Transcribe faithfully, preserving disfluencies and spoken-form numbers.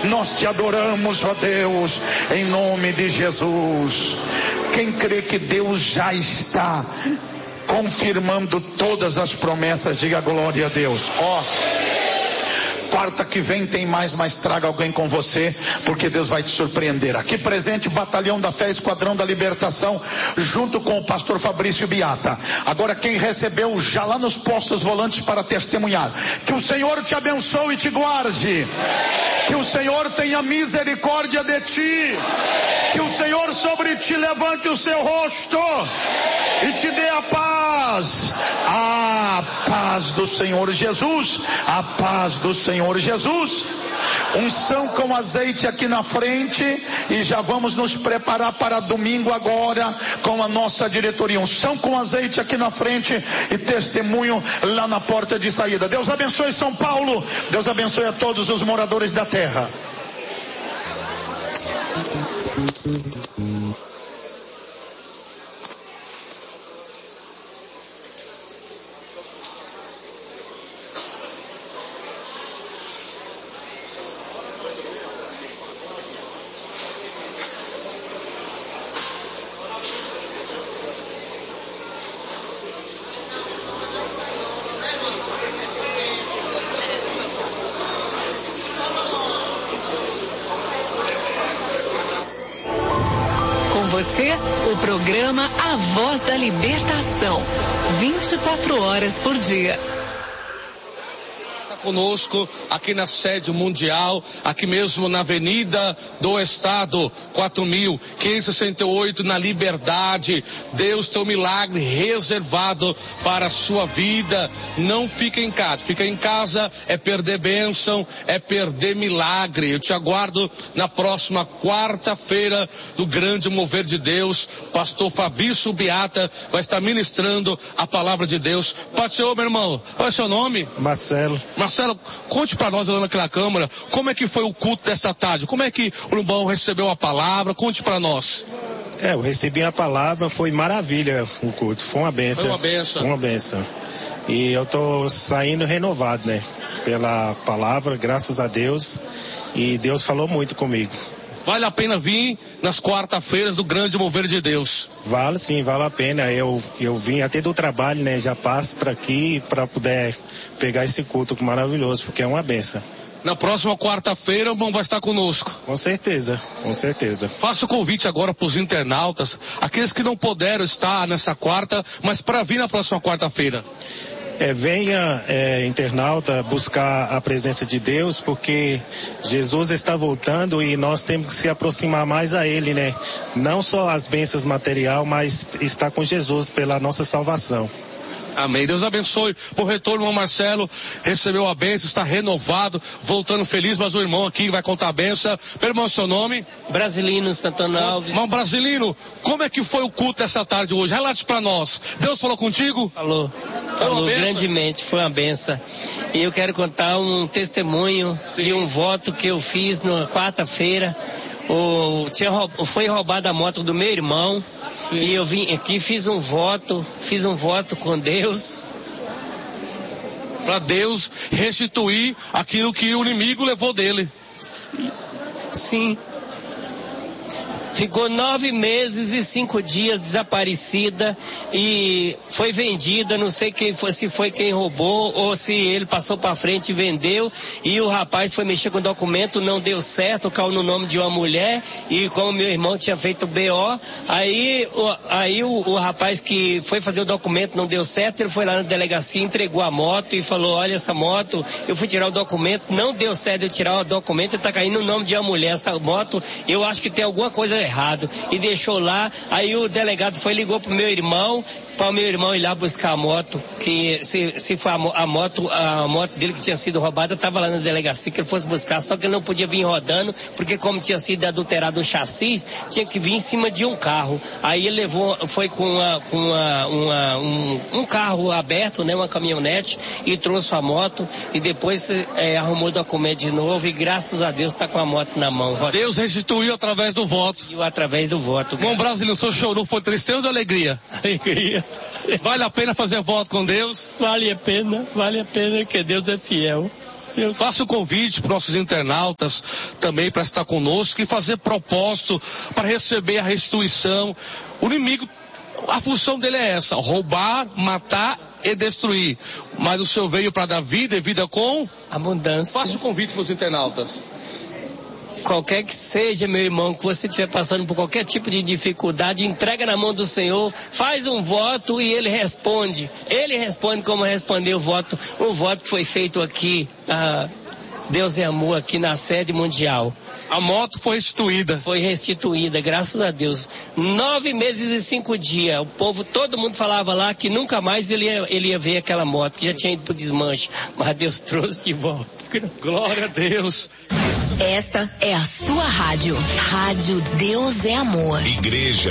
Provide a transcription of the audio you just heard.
Nós te adoramos, ó Deus, em nome de Jesus. Quem crê que Deus já está confirmando todas as promessas, diga glória a Deus. Ó, quarta que vem tem mais, mas traga alguém com você, porque Deus vai te surpreender. Aqui presente, Batalhão da Fé, Esquadrão da Libertação, junto com o pastor Fabrício Biata. Agora quem recebeu já lá nos postos volantes para testemunhar. Que o Senhor te abençoe e te guarde. Que o Senhor tenha misericórdia de ti. Que o Senhor sobre ti levante o seu rosto e te dê a paz. A paz do Senhor Jesus. A paz do Senhor Jesus. Unção com azeite aqui na frente. E já vamos nos preparar para domingo agora com a nossa diretoria. Unção com azeite aqui na frente e testemunho lá na porta de saída. Deus abençoe São Paulo. Deus abençoe a todos os moradores da terra. Você, o programa A Voz da Libertação, vinte e quatro horas por dia. Conosco aqui na sede mundial, aqui mesmo na Avenida do Estado, quatro mil quinhentos e sessenta e oito, na Liberdade. Deus tem um milagre reservado para a sua vida. Não fica em casa. Fica em casa é perder bênção, é perder milagre. Eu te aguardo na próxima quarta-feira do grande mover de Deus. Pastor Fabrício Biata vai estar ministrando a palavra de Deus. Pai do Senhor, meu irmão, qual é o seu nome? Marcelo. Marcelo, conte para nós lá naquela câmara, como é que foi o culto desta tarde? Como é que o irmão recebeu a palavra? Conte para nós. É, eu recebi a palavra, foi maravilha o culto, foi uma benção. Foi uma benção. Uma benção. E eu tô saindo renovado, né? Pela palavra, graças a Deus. E Deus falou muito comigo. Vale a pena vir nas quarta-feiras do grande mover de Deus? Vale sim, vale a pena. Eu, eu vim até do trabalho, né? Já passo para aqui para poder pegar esse culto maravilhoso, porque é uma benção. Na próxima quarta-feira o irmão vai estar conosco. Com certeza, com certeza. Faço o convite agora para os internautas, aqueles que não puderam estar nessa quarta, mas para vir na próxima quarta-feira. É, venha, é, internauta, buscar a presença de Deus, porque Jesus está voltando e nós temos que se aproximar mais a Ele, né? Não só as bênçãos material, mas estar com Jesus pela nossa salvação. Amém. Deus abençoe. Por retorno, o irmão Marcelo recebeu a bênção, está renovado, voltando feliz, mas o irmão aqui vai contar a bênção. Meu irmão, seu nome? Brasilino Santana Alves. Irmão Brasilino, como é que foi o culto dessa tarde hoje? Relate para nós. Deus falou contigo? Falou. Falou grandemente, foi uma benção. E eu quero contar um testemunho Sim. de um voto que eu fiz na quarta-feira. O, tinha, foi roubada a moto do meu irmão. Sim. E eu vim aqui, fiz um voto, fiz um voto com Deus. Para Deus restituir aquilo que o inimigo levou dele. Sim. Sim. Ficou nove meses e cinco dias desaparecida e foi vendida, não sei quem foi, se foi quem roubou ou se ele passou para frente e vendeu, e o rapaz foi mexer com o documento, não deu certo, caiu no nome de uma mulher, e como meu irmão tinha feito B O, aí, o, aí o, o rapaz que foi fazer o documento não deu certo, ele foi lá na delegacia, entregou a moto e falou, olha essa moto, eu fui tirar o documento, não deu certo eu tirar o documento, está caindo no nome de uma mulher, essa moto, eu acho que tem alguma coisa errado, e deixou lá. Aí o delegado foi, ligou pro meu irmão, para o meu irmão ir lá buscar a moto, que se, se foi a, a moto, a moto dele que tinha sido roubada, estava lá na delegacia, que ele fosse buscar, só que ele não podia vir rodando, porque como tinha sido adulterado o chassi, tinha que vir em cima de um carro. Aí ele levou, foi com, uma, com uma, uma, um, um carro aberto, né, uma caminhonete, e trouxe a moto, e depois é, arrumou o documento de novo, e graças a Deus está com a moto na mão. Deus restituiu através do voto. Através do voto. Bom, brasileiro, o senhor chorou, foi tristeza ou alegria? Alegria. Vale a pena fazer voto com Deus? Vale a pena, vale a pena, que Deus é fiel. Eu faço o convite para nossos internautas também para estar conosco e fazer propósito para receber a restituição. O inimigo, a função dele é essa: roubar, matar e destruir. Mas o Senhor veio para dar vida e vida com abundância. Faça o convite para os internautas. Qualquer que seja, meu irmão, que você estiver passando por qualquer tipo de dificuldade, entrega na mão do Senhor, faz um voto e Ele responde. Ele responde como respondeu o voto, o voto que foi feito aqui, a Deus é Amor, aqui na sede mundial. A moto foi restituída. Foi restituída, graças a Deus. Nove meses e cinco dias. O povo, todo mundo falava lá que nunca mais ele ia, ele ia ver aquela moto, que já tinha ido pro desmanche. Mas Deus trouxe de volta. Glória a Deus. Esta é a sua rádio. Rádio Deus é Amor. Igreja